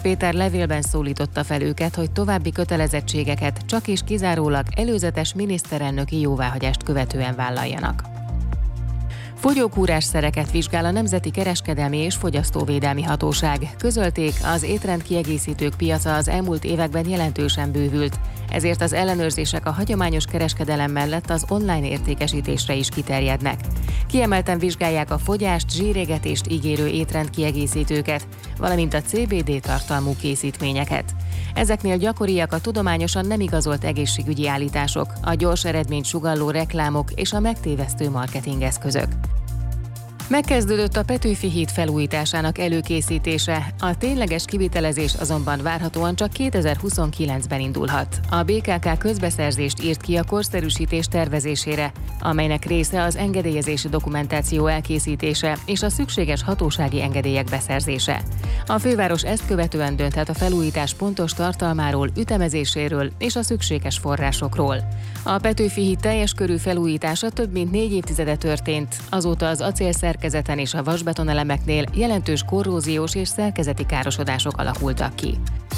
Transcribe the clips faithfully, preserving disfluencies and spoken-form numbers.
Péter levélben szólította fel őket, hogy további kötelezettségeket csak és kizárólag előzetes miniszterelnöki jóváhagyást követően vállaljanak. Fogyókúrás szereket vizsgál a Nemzeti Kereskedelmi és Fogyasztóvédelmi Hatóság. Közölték, az étrendkiegészítők piaca az elmúlt években jelentősen bővült, ezért az ellenőrzések a hagyományos kereskedelem mellett az online értékesítésre is kiterjednek. Kiemelten vizsgálják a fogyást, zsírégetést ígérő étrendkiegészítőket, valamint a cé bé dé tartalmú készítményeket. Ezeknél gyakoriak a tudományosan nem igazolt egészségügyi állítások, a gyors eredményt sugalló reklámok és a megtévesztő marketingeszközök. Megkezdődött a Petőfi híd felújításának előkészítése, a tényleges kivitelezés azonban várhatóan csak kétezer-huszonkilencben indulhat. A bé ká ká közbeszerzést írt ki a korszerűsítés tervezésére, amelynek része az engedélyezési dokumentáció elkészítése és a szükséges hatósági engedélyek beszerzése. A főváros ezt követően dönthet a felújítás pontos tartalmáról, ütemezéséről és a szükséges forrásokról. A Petőfi híd teljes körű felújítása több mint négy évtizede történt, azóta az acélszerkezeten és a vasbetonelemeknél jelentős korróziós és szerkezeti károsodások alakultak ki.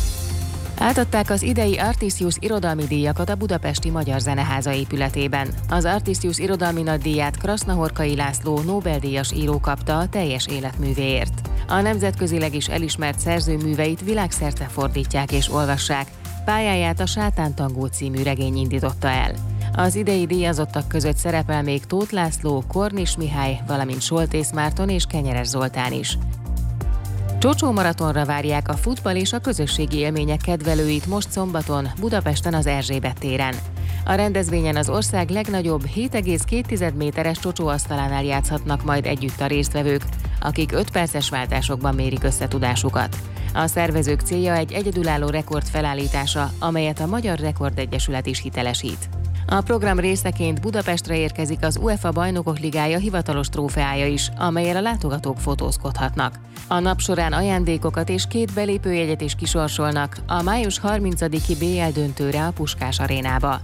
Átadták az idei Artisius irodalmi díjakat a budapesti Magyar Zeneháza épületében. Az Artisius irodalmi nagydíját Krasznahorkai László Nobel-díjas író kapta a teljes életművéért. A nemzetközileg is elismert szerzőműveit világszerte fordítják és olvassák. Pályáját a Sátántangó című regény indította el. Az idei díjazottak között szerepel még Tóth László, Kornis Mihály, valamint Soltész Márton és Kenyeres Zoltán is. Csocsó maratonra várják a futball és a közösségi élmények kedvelőit most szombaton Budapesten az Erzsébet téren. A rendezvényen az ország legnagyobb hét egész két méteres csocsóasztalánál játszhatnak majd együtt a résztvevők, akik öt perces váltásokban mérik összetudásukat. A szervezők célja egy egyedülálló rekord felállítása, amelyet a Magyar Rekordegyesület is hitelesít. A program részeként Budapestre érkezik az UEFA Bajnokok Ligája hivatalos trófeája is, amellyel a látogatók fotózkodhatnak. A nap során ajándékokat és két belépőjegyet is kisorsolnak a május harmincadiki bé el döntőre a Puskás arénába.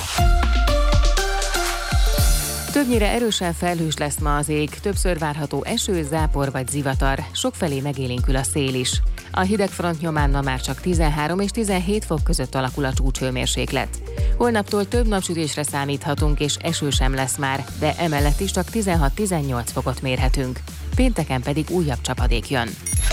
Többnyire erősen felhős lesz ma az ég, többször várható eső, zápor vagy zivatar, sokfelé megélénkül a szél is. A hidegfront nyomán ma már csak tizenhárom és tizenhét fok között alakul a csúcshőmérséklet. Holnaptól több napsütésre számíthatunk és eső sem lesz már, de emellett is csak tizenhat-tizennyolc fokot mérhetünk. Pénteken pedig újabb csapadék jön.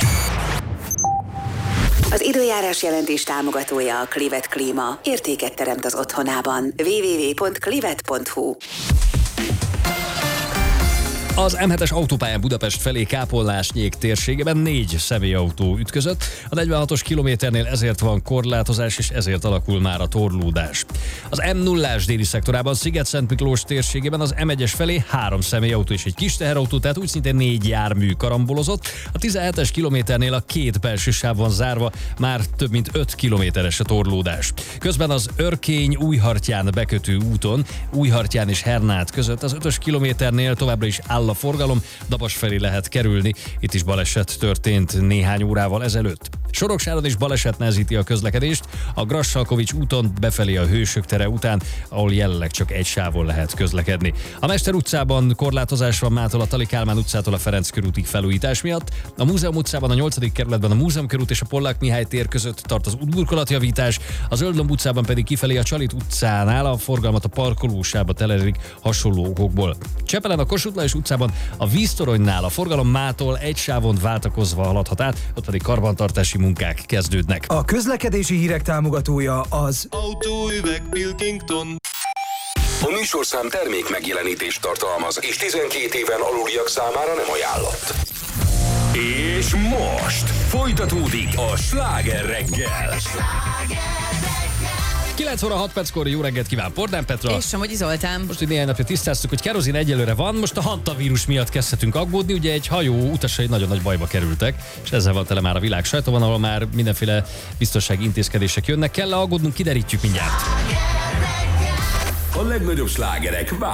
Az időjárás jelentés támogatója a Clivet Klíma. Értéket teremt az otthonában. double-u double-u double-u pont clivet pont hu. Az em hetes autópályán Budapest felé Kápolnás-Nyék térségében négy személyautó ütközött. A negyvenhatos kilométernél ezért van korlátozás, és ezért alakul már a torlódás. Az em nullás déli szektorában Sziget-Szent Miklós térségében az em egyes felé három személyautó és egy kis teherautó, tehát úgy szintén négy jármű karambolozott. A tizenhetes kilométernél a két belső sáv van zárva, már több mint öt kilométeres a torlódás. Közben az Örkény-Újhartyán bekötő úton, Újhartyán és Hernát között az ötös kilométernél továbbra is áll a forgalom, Dabas felé lehet kerülni, itt is baleset történt néhány órával ezelőtt. Soroksáron is baleset nehezíti a közlekedést, a Grassalkovics úton befelé a Hősök tere után, ahol jelenleg csak egy sávon lehet közlekedni. A Mester utcában korlátozás van mától a Tali Kálmán utcától a Ferenc körútig felújítás miatt. A Múzeum utcában a nyolcadik kerületben a Múzeum körút és a Pollák Mihály tér között tart az útburkolatjavítás, a Zöldlomb utcában pedig kifelé a Csalit utcánál a forgalmat a parkolósába telerik hasonló okokból. Csepelen a Kossuth Lajos utcában a víztoronynál a forgalom mától egy sávon váltakozva haladhat át, ott pedig karbantartási munkák kezdődnek. A közlekedési hírek támogatója az Autóüveg Pilkington. A műsorszám termék megjelenítést tartalmaz, és tizenkét éven aluliak számára nem ajánlott. És most folytatódik a Sláger reggel. kilenc óra hat perckor jó reggelt kíván Pordán Petra. És Somogyi Zoltán. Most, hogy néhány napja tisztáztuk, hogy kerozin egyelőre van, most a hantavírus miatt kezdhetünk aggódni, ugye egy hajó utasai nagyon nagy bajba kerültek, és ezzel van tele már a világ sajtóban, ahol már mindenféle biztonsági intézkedések jönnek. Kell aggódnunk, kiderítjük mindjárt. A legnagyobb slágerek